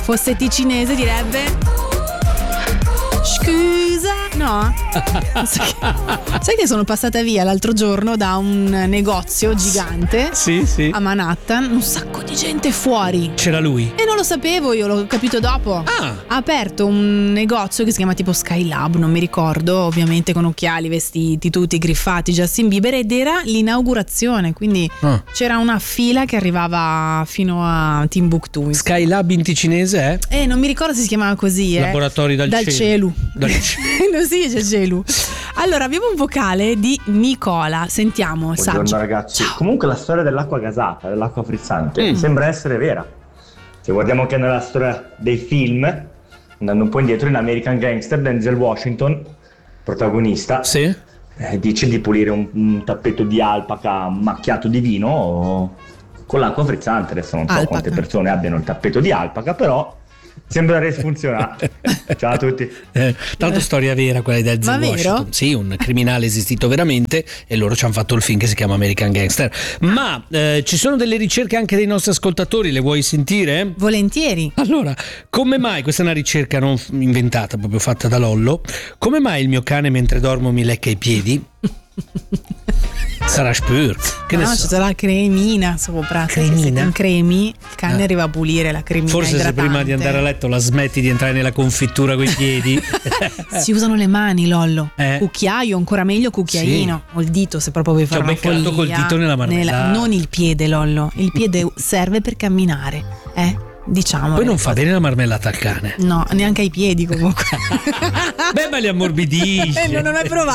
fosse ticinese direbbe scusa, no? Sai che sono passata via l'altro giorno da un negozio gigante sì. a Manhattan, un sacco di gente fuori. C'era lui? E non lo sapevo, io l'ho capito dopo. Ha aperto un negozio che si chiama tipo Skylab, non mi ricordo, ovviamente con occhiali, vestiti tutti griffati, Justin Bieber, ed era l'inaugurazione, quindi c'era una fila che arrivava fino a Timbuktu. Skylab in ticinese è? Non mi ricordo se si chiamava così. Laboratori dal cielo. Non si dice cielo. Allora abbiamo un vocale di Nicola, sentiamo. Buongiorno ragazzi. Ciao. Comunque la storia dell'acqua gasata, dell'acqua frizzante sembra essere vera. Se guardiamo anche nella storia dei film, andando un po' indietro, in American Gangster, Denzel Washington, protagonista, dice di pulire un tappeto di alpaca macchiato di vino con l'acqua frizzante. Adesso non so quante persone abbiano il tappeto di alpaca, però sembra funzionare. Ciao a tutti. Tanto storia vera quella di Denzel Washington. Vero? Sì, un criminale esistito veramente, e loro ci hanno fatto il film che si chiama American Gangster. Ma ci sono delle ricerche anche dei nostri ascoltatori, le vuoi sentire? Volentieri. Allora, come mai, questa è una ricerca non inventata, proprio fatta da Lollo, come mai il mio cane mentre dormo mi lecca i piedi? Sarà spurt. Che ne so? C'è la cremina sopra. Cremina? Se cremi, il cane arriva a pulire la cremina. Forse idratante. se prima di andare a letto la smetti di entrare nella confittura coi piedi. Si usano le mani, Lollo. Cucchiaio, ancora meglio cucchiaino. O il dito, se proprio vuoi fare una follia. Ho beccato col dito nella marmellata. Non il piede, Lollo. Il piede serve per camminare. Diciamo. Poi non fa bene la marmellata al cane. No, neanche ai piedi comunque. Beh, ma li ammorbidisce. Non hai provato.